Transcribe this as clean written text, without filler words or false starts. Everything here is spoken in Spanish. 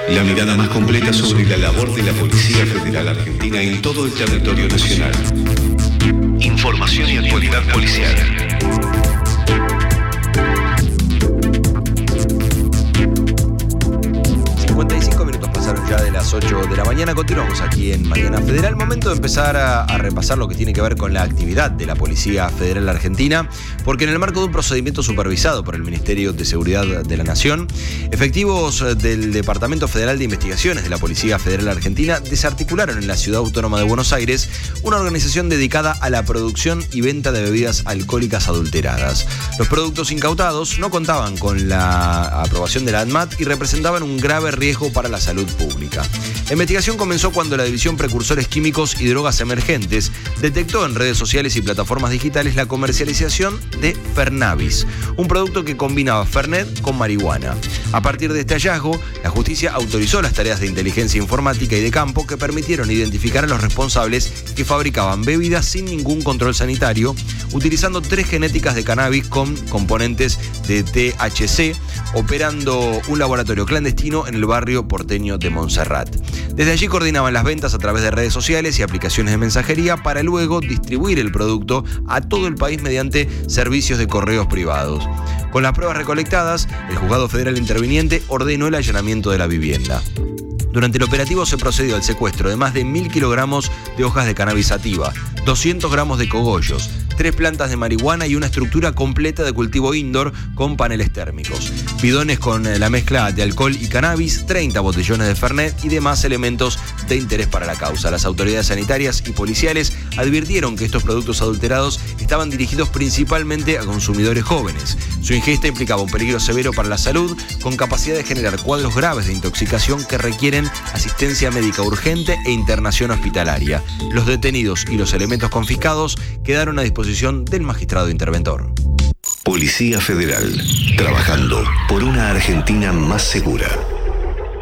La mirada más completa sobre la labor de la Policía Federal Argentina en todo el territorio nacional. Información y actualidad policial. De las 8 de la mañana, continuamos aquí en Mañana Federal. Momento de empezar a repasar lo que tiene que ver con la actividad de la Policía Federal Argentina, porque en el marco de un procedimiento supervisado por el Ministerio de Seguridad de la Nación, efectivos del Departamento Federal de Investigaciones de la Policía Federal Argentina desarticularon en la Ciudad Autónoma de Buenos Aires una organización dedicada a la producción y venta de bebidas alcohólicas adulteradas. Los productos incautados no contaban con la aprobación de la ANMAT y representaban un grave riesgo para la salud pública. La investigación comenzó cuando la División Precursores Químicos y Drogas Emergentes detectó en redes sociales y plataformas digitales la comercialización de Fernabis, un producto que combinaba Fernet con marihuana. A partir de este hallazgo, la justicia autorizó las tareas de inteligencia informática y de campo que permitieron identificar a los responsables que fabricaban bebidas sin ningún control sanitario, utilizando 3 genéticas de cannabis con componentes de THC, operando un laboratorio clandestino en el barrio porteño de Montserrat. Desde allí coordinaban las ventas a través de redes sociales y aplicaciones de mensajería para luego distribuir el producto a todo el país mediante servicios de correos privados. Con las pruebas recolectadas, el Juzgado Federal Interviniente ordenó el allanamiento de la vivienda. Durante el operativo se procedió al secuestro de más de 1.000 kilogramos de hojas de cannabis sativa, 200 gramos de cogollos, 3 plantas de marihuana y una estructura completa de cultivo indoor con paneles térmicos, bidones con la mezcla de alcohol y cannabis, 30 botellones de Fernet y demás elementos de interés para la causa. Las autoridades sanitarias y policiales advirtieron que estos productos adulterados estaban dirigidos principalmente a consumidores jóvenes. Su ingesta implicaba un peligro severo para la salud, con capacidad de generar cuadros graves de intoxicación que requieren asistencia médica urgente e internación hospitalaria. Los detenidos y los elementos confiscados quedaron a disposición del magistrado interventor. Policía Federal, trabajando por una Argentina más segura.